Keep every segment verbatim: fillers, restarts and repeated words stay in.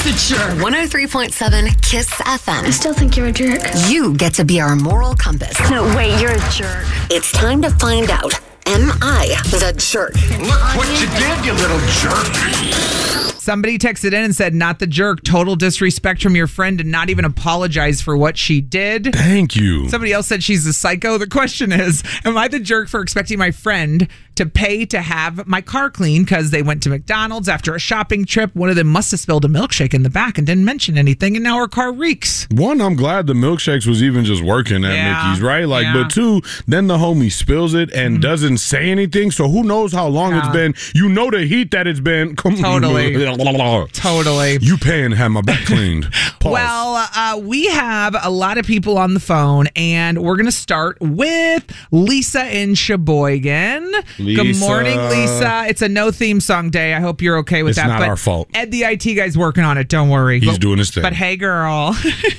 a jerk. one oh three point seven KISS F M. I still think you're a jerk. You get to be our moral compass. No, wait, you're a jerk. It's time to find out, am I the jerk? Look what you did, you little jerk. Somebody texted in and said, not the jerk, total disrespect from your friend and not even apologize for what she did. Thank you. Somebody else said she's a psycho. The question is, am I the jerk for expecting my friend to pay to have my car cleaned because they went to McDonald's after a shopping trip? One of them must have spilled a milkshake in the back and didn't mention anything, and now her car reeks. One, I'm glad the milkshakes was even just working at Yeah. Mickey's, right? Like, Yeah. but two, then the homie spills it and mm-hmm. doesn't say anything, so who knows how long Yeah. it's been. You know the heat that it's been. Totally. Totally. You paying to have my back cleaned. Pause. Well, uh, we have a lot of people on the phone, and we're going to start with Lisa in Sheboygan. Lisa. Good morning, Lisa. It's a no theme song day. I hope you're okay with it's that. It's not but our fault. Ed, the I T guy's working on it. Don't worry. He's but, doing his thing. But hey, girl.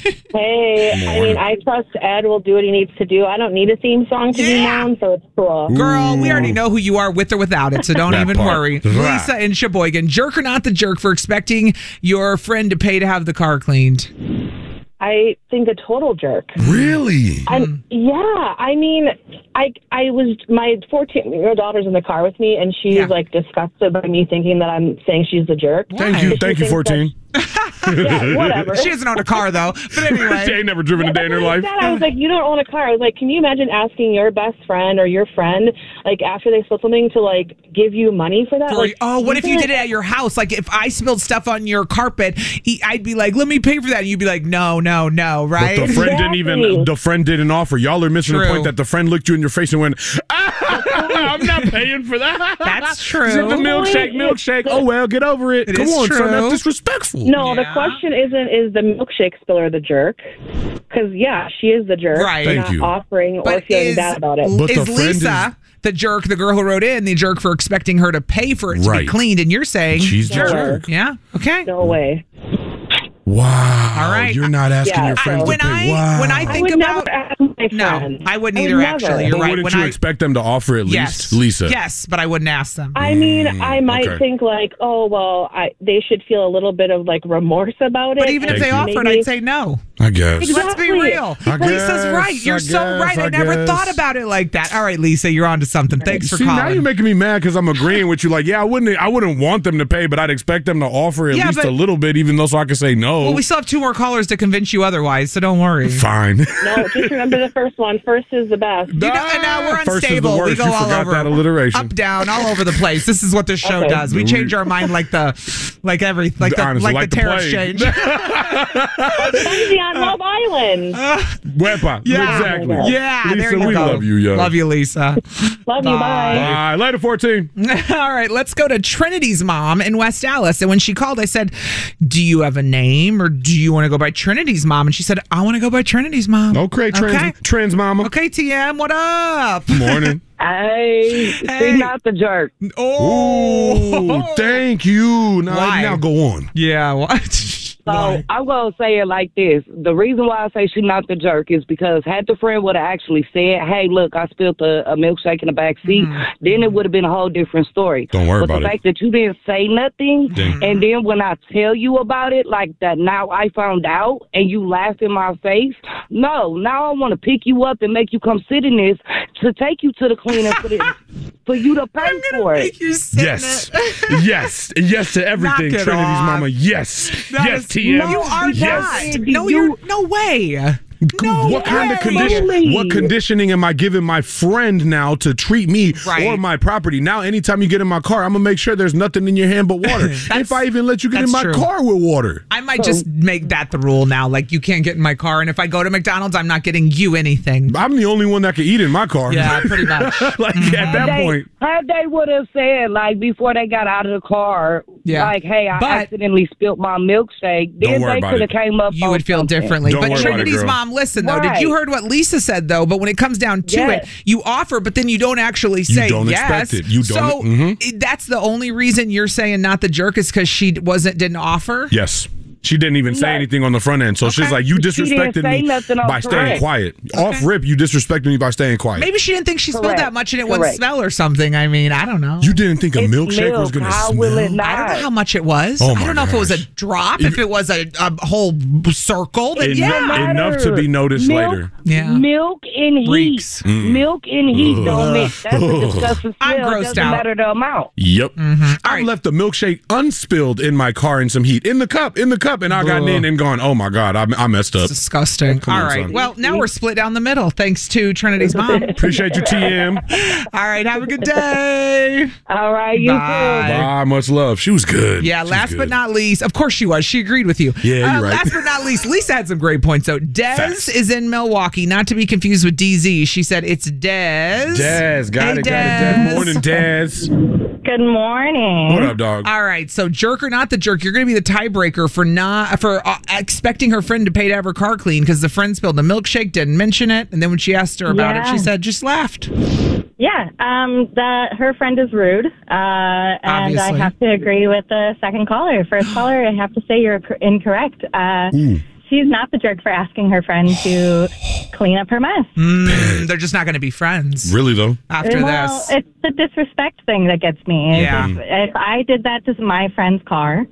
Hey, I mean, I trust Ed will do what he needs to do. I don't need a theme song to Yeah. be known, so it's cool. Girl, we already know who you are with or without it, so don't That even part. worry. Right. Lisa in Sheboygan, jerk or not the jerk for expecting your friend to pay to have the car cleaned? I think a total jerk. Really? I'm, yeah, I mean, I I was my fourteen-year-old daughter's in the car with me, and she's Yeah. like disgusted by me thinking that I'm saying she's the jerk. Thank you. She Thank you, thinks fourteen. Yeah, whatever. She doesn't own a car, though. But anyway. She ain't never driven a day in her That's what I life. said. I was like, you don't own a car. I was like, can you imagine asking your best friend or your friend, like, after they spilled something, to, like, give you money for that? For- Like, oh, what if you can't- did it at your house? Like, if I spilled stuff on your carpet, he, I'd be like, let me pay for that. And you'd be like, no, no, no, right? But the friend didn't even. Exactly. The friend didn't offer. Y'all are missing True. the point that the friend looked you in your face and went, ah, "I'm not paying for that." That's true. She said, the milkshake, milkshake. Oh well, get over it. It Come is on, true. son, that's disrespectful. No, Yeah. the question isn't is the milkshake spiller the jerk? Because, yeah, she is the jerk. Right. for Thank not you. offering or But feeling is, bad about it. But is the friend Lisa the jerk, the girl who wrote in, the jerk for expecting her to pay for it to Right. be cleaned? And you're saying She's the No. jerk. Yeah. Okay. No way. Wow. All right. You're not asking Yeah, your friends I- to when pay. I wow. when I I think would about never ask my no, friend. I wouldn't I would either. never. Actually, you're But right. wouldn't When you I expect them to offer at yes, least, Lisa? yes, but I wouldn't ask them. I mean, I might okay. think like, oh well, I they should feel a little bit of like remorse about it. But even if and they Thank you. offered, maybe- I'd say no. I guess. Exactly. Let's be real. I Lisa's guess, right. You're I so guess, right. I, I never guess. thought about it like that. All right, Lisa, you're onto something. Thanks for See, calling. now you're making me mad because I'm agreeing with you. Like, yeah, I wouldn't, I wouldn't want them to pay, but I'd expect them to offer at Yeah, least but- a little bit, even though so I can say no. Well, we still have two more callers to convince you otherwise, so don't worry. Fine. No, just remember the first one. First is the best. You know, and now we're First is the unstable. We worst. go You all forgot over. that alliteration. Up, down, all over the place. This is what this show Okay. does. We change our mind like the, like every, like the, Honestly, like, like the the tariff plague. change. Crazy on Love Island. Wepa. Yeah. Exactly. Yeah, Lisa, there you we go. love you, yo. Love you, Lisa. Love you. Bye. Bye. Later, fourteen. All right, let's go to Trinity's mom in West Dallas. And when she called, I said, do you have a name or do you want to go by Trinity's mom? And she said, I want to go by Trinity's mom. Okay, trans, Okay. trans mama. Okay, T M, what up? Morning. Hey, Hey. she's not the jerk. Oh, Ooh, thank you. Now, Why? now go on. Yeah, what? So I'm going to say it like this. The reason why I say she's not the jerk is because had the friend would have actually said, hey, look, I spilled a, a milkshake in the back seat, Mm-hmm. then it would have been a whole different story. Don't worry but about the it. fact that you didn't say nothing, Dang. and then when I tell you about it, like that now I found out, and you laughed in my face, no, now I want to pick you up and make you come sit in this to take you to the cleaner for, this, for you to pay for it. You sit Yes. in it. yes. Yes to everything, Knock it Trinity's off. mama. Yes. That yes, is- T M. You are yes. not. No, You- you're no way. No what kind of way. condition? Really? What conditioning am I giving my friend now to treat me Right. or my property? Now, anytime you get in my car, I'm gonna make sure there's nothing in your hand but water. If I even let you get in that's my true. car with water, I might just make that the rule now. Like, you can't get in my car, and if I go to McDonald's, I'm not getting you anything. I'm the only one that can eat in my car. Yeah, pretty much. like at that They, point, how they would have said, like, before they got out of the car, Yeah. like, hey, I But- accidentally spilled my milkshake, Don't then worry they about could have it. came up You on would feel something. differently. Don't But worry about it, Trinity's girl. mom, listen, though. Did Right. you heard what Lisa said, though? But when it comes down to Yes. it, you offer, but then you don't actually say don't yes. expect it. You don't- So mhm. it- that's the only reason you're saying not the jerk is because she wasn't didn't offer? yes. She didn't even say No. anything on the front end. So Okay. she's like, you She didn't disrespected say me nothing on by staying correct. quiet. Off rip, you disrespected me by staying quiet. Maybe she didn't think she spilled Correct. that much and it wouldn't Correct. smell or something. I mean, I don't know. You didn't think a It's milkshake was milk. going to How smell? will it not? I don't know how much it was. Oh I my don't know if it was a gosh. drop, if it was a, a whole circle. Then En- yeah. Enough to be noticed Milk, later. Yeah. Milk and heat. Reeks. Milk and heat don't mix. That's a disgusting I'm smell. grossed Doesn't out. matter the amount. Yep. All I right. left the milkshake unspilled in my car in some heat. In the cup, in the cup. And I got Ugh. in and gone, oh my God, I, I messed up. It's disgusting. Come All on, right. son. Well, now we're split down the middle thanks to Trinity's mom. Appreciate you, T M. All right. Have a good day. All right, you Bye. too. Bye, much love. She was good. Yeah, She was last but good. not least, of course she was. She agreed with you. Yeah, you're Uh, right. Last but not least, Lisa had some great points. So Dez Facts. is in Milwaukee, not to be confused with D Z. She said it's Dez. Daz, got Hey, it, got it. Dez. Daz. Morning, Daz. Good morning. What up, dog? All right, so jerk or not the jerk, you're going to be the tiebreaker for not for uh, expecting her friend to pay to have her car clean because the friend spilled a milkshake, didn't mention it, and then when she asked her about it, Yeah. she said just laughed. Yeah, um, that her friend is rude, uh, and Obviously. I have to agree with the second caller. First caller, I have to say you're cor- incorrect. Uh, she's not the jerk for asking her friend to clean up her mess. Mm, they're just not going to be friends Really, though? after well, this. it's the disrespect thing that gets me. Is Yeah. If, if I did that to my friend's car,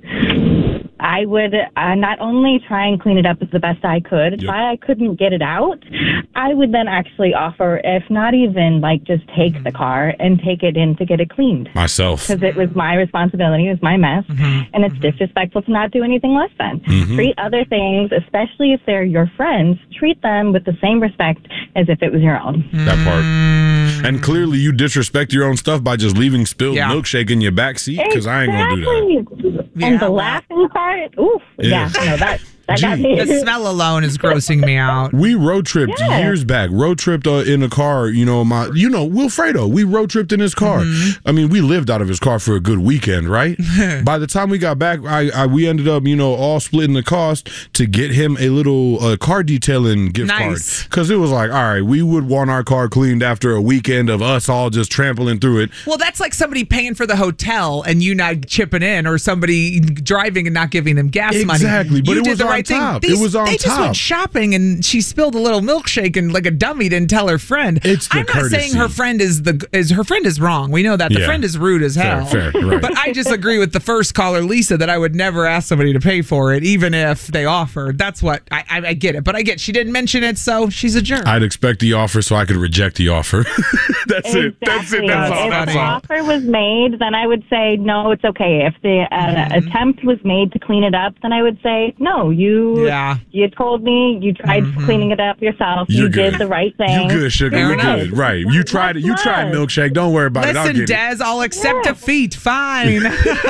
I would uh, not only try and clean it up as the best I could. If Yep. I couldn't get it out, I would then actually offer, if not even like just take the car and take it in to get it cleaned. Myself. Because it was my responsibility, it was my mess, and it's disrespectful to not do anything less than. Treat other things, especially if they're your friends, treat them with the same respect as if it was your own. That part. And clearly you disrespect your own stuff by just leaving spilled Yeah. milkshake in your back seat because I ain't going to do that. Exactly. Yeah, And the well- laughing part, oof, Yeah. yeah, no, that, that got Gee. me. The smell alone is grossing me out. We road tripped Yeah. years back. Road tripped uh, in a car. You know, my, you know, Wilfredo. We road tripped in his car. I mean, we lived out of his car for a good weekend, right? By the time we got back, I, I we ended up, you know, all splitting the cost to get him a little uh, car detailing gift Nice. card because it was like, all right, we would want our car cleaned after a weekend of us all just trampling through it. Well, that's like somebody paying for the hotel and you not chipping in, or somebody driving and not giving them gas money. Exactly, but You it did was the on right top. thing. It was on They just top. went shopping and she spilled a little milkshake and like a dummy didn't tell her friend. It's the I'm not saying courtesy. her friend is the is her friend is wrong. We know that the Yeah. friend is rude as Fair, hell. fair, right. But I just agree with the first caller, Lisa, that I would never ask somebody to pay for it, even if they offered. That's what I, I, I get it. But I get she didn't mention it, so she's a jerk. I'd expect the offer so I could reject the offer. That's it. That's it. Exactly. That's all. If That's the all. offer was made, then I would say, no, it's okay. If the uh, attempt was made to clean it up, then I would say, no, you Yeah. you told me, you tried cleaning it up yourself. You're you good. did the right thing. You good, sugar. Fair You enough. good. Right. You tried it. You tried Love. milkshake. Don't worry about it. I'll Listen, get it. Des, I'll accept Yeah. defeat. Fine.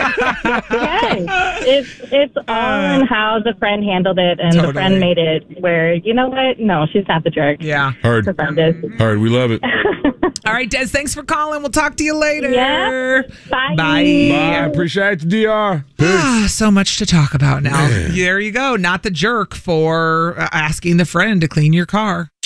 Yes. It's, it's all in how the friend handled it, and Totally. the friend made it where, you know what? No, she's not the jerk. yeah. Heard. Her friend is. Heard. We love it. All right, Des, thanks for calling. We'll talk to you later. Yeah. Bye. Bye. Bye. Appreciate the D R. Ah, so much to talk about now. Man. There you go. Not the jerk for uh, asking the friend to clean your car.